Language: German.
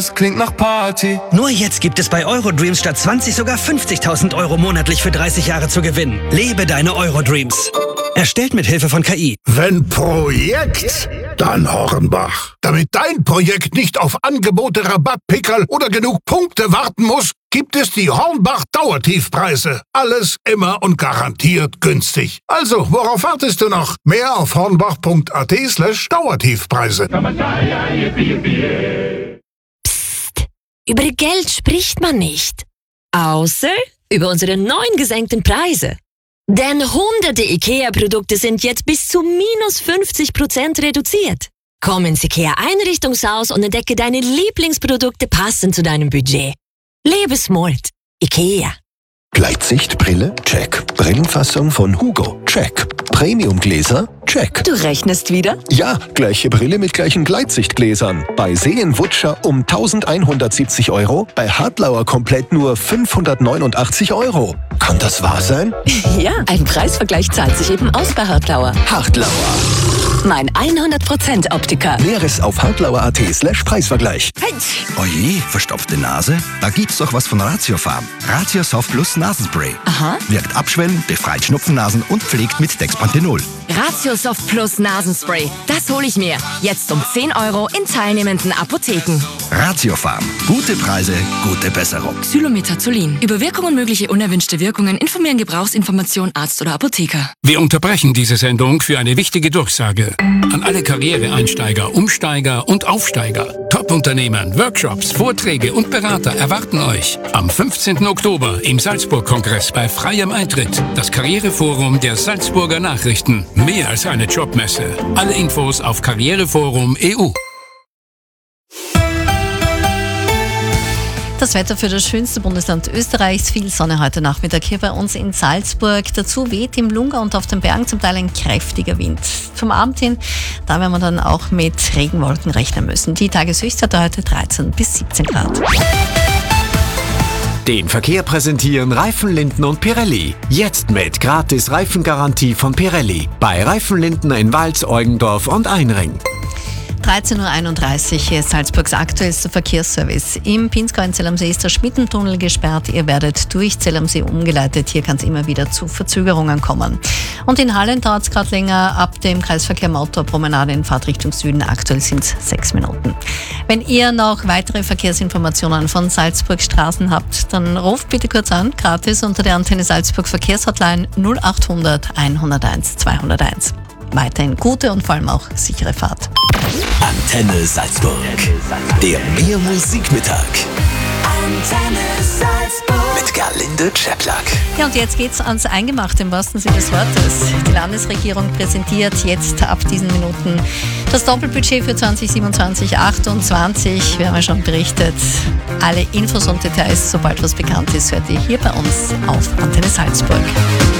Das klingt nach Party. Nur jetzt gibt es bei Eurodreams statt 20 sogar 50.000 Euro monatlich für 30 Jahre zu gewinnen. Lebe deine Eurodreams. Erstellt mit Hilfe von KI. Wenn Projekt, dann Hornbach. Damit dein Projekt nicht auf Angebote, Rabattpickerl oder genug Punkte warten muss, gibt es die Hornbach Dauertiefpreise. Alles immer und garantiert günstig. Also, worauf wartest du noch? Mehr auf hornbach.at/Dauertiefpreise. Psst, über Geld spricht man nicht. Außer über unsere neuen gesenkten Preise. Denn hunderte IKEA-Produkte sind jetzt bis zu minus 50% reduziert. Komm ins IKEA-Einrichtungshaus und entdecke deine Lieblingsprodukte passend zu deinem Budget. Lebe smart. IKEA. Gleitsichtbrille? Check. Brillenfassung von Hugo? Check. Premiumgläser? Check. Du rechnest wieder? Ja, gleiche Brille mit gleichen Gleitsichtgläsern. Bei Seen-Wutscher um 1170 Euro, bei Hartlauer komplett nur 589 Euro. Kann das wahr sein? Ja, ein Preisvergleich zahlt sich eben aus bei Hartlauer. Hartlauer. Mein 100% Optiker. Näheres auf hartlauer.at/Preisvergleich. Oje, verstopfte Nase? Da gibt's doch was von Ratiofarm. Ratiosoft Plus Nasenspray. Aha. Wirkt abschwellend, befreit Schnupfennasen und pflegt mit Dexpanthenol. Ratiosoft Plus Nasenspray. Das hole ich mir. Jetzt um 10 Euro in teilnehmenden Apotheken. Ratiofarm. Gute Preise, gute Besserung. Xylometazolin. Über Wirkung und mögliche unerwünschte Wirkungen informieren Gebrauchsinformation Arzt oder Apotheker. Wir unterbrechen diese Sendung für eine wichtige Durchsage. An alle Karriereeinsteiger, Umsteiger und Aufsteiger. Top-Unternehmen, Workshops, Vorträge und Berater erwarten euch am 15. Oktober im Salzburg-Kongress bei freiem Eintritt. Das Karriereforum der Salzburger Nachrichten. Mehr als eine Jobmesse. Alle Infos auf Karriereforum.eu. Das Wetter für das schönste Bundesland Österreichs. Viel Sonne heute Nachmittag hier bei uns in Salzburg. Dazu weht im Lunga und auf den Bergen zum Teil ein kräftiger Wind. Zum Abend hin, da werden wir dann auch mit Regenwolken rechnen müssen. Die Tageshöchstwerte heute 13 bis 17 Grad. Den Verkehr präsentieren Reifenlinden und Pirelli. Jetzt mit gratis Reifengarantie von Pirelli. Bei Reifenlinden in Wals, Eugendorf und Einring. 13.31 Uhr, hier ist Salzburgs aktuellster Verkehrsservice. Im Pinzgau in Zell am See ist der Schmittentunnel gesperrt. Ihr werdet durch Zell am See umgeleitet. Hier kann es immer wieder zu Verzögerungen kommen. Und in Hallen dauert es gerade länger. Ab dem Kreisverkehr Motorpromenade in Fahrtrichtung Süden. Aktuell sind es 6 Minuten. Wenn ihr noch weitere Verkehrsinformationen von Salzburg Straßen habt, dann ruft bitte kurz an, gratis unter der Antenne Salzburg Verkehrshotline 0800 101 201. Weiterhin gute und vor allem auch sichere Fahrt. Antenne Salzburg. Der Mehr Musikmittag. Antenne Salzburg. Mit Gerlinde Czeplak. Ja, und jetzt geht's ans Eingemachte im wahrsten Sinne des Wortes. Die Landesregierung präsentiert jetzt ab diesen Minuten das Doppelbudget für 2027-28. Wir haben ja schon berichtet. Alle Infos und Details, sobald was bekannt ist, hört ihr hier bei uns auf Antenne Salzburg.